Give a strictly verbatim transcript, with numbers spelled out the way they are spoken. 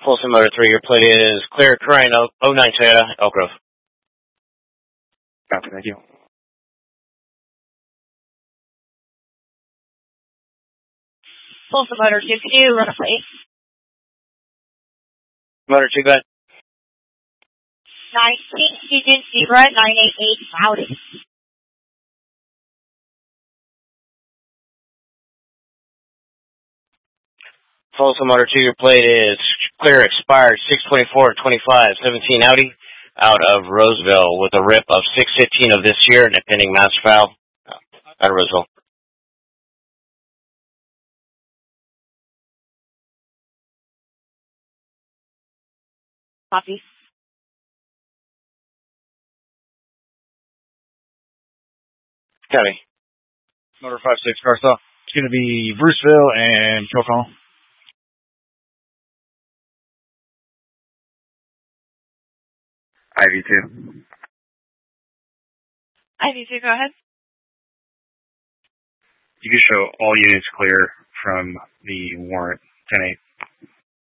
Folsom Motor three, your plate is clear, Crane, oh nine Toyota, Elk Grove. Copy, thank you. Folsom Motor two, can you run a plate? Motor two, go ahead. nineteen Union Zebra nine eight eight Audi. Folsom Motor two, your plate is clear, expired, six twenty-four twenty-five, seventeen Audi, out of Roseville, with a rip of six fifteen of this year and a pending master file, out of Roseville. Copy. Copy. Motor five six, car stop. It's going to be Bruceville and Kilcall. I V two. I V two, go ahead. You can show all units clear from the warrant ten eight.